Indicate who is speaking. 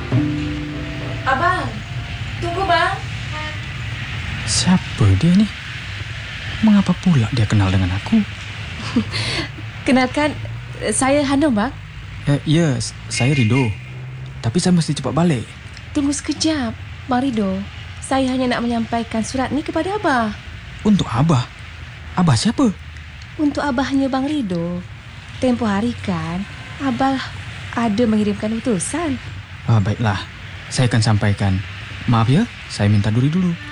Speaker 1: Abang, tunggu bang.
Speaker 2: Siapa dia ni? Mengapa pula dia kenal dengan aku?
Speaker 1: Kenalkan, saya Hanum bang.
Speaker 2: Ya, saya Rido. Tapi saya mesti cepat balik.
Speaker 1: Tunggu sekejap, Bang Rido. Saya hanya nak menyampaikan surat ni kepada Abah.
Speaker 2: Untuk Abah? Abah siapa?
Speaker 1: Untuk abahnya Bang Rido. Tempoh hari kan, Abah ada mengirimkan utusan.
Speaker 2: Baiklah, saya akan sampaikan. Maaf ya, saya minta duri dulu.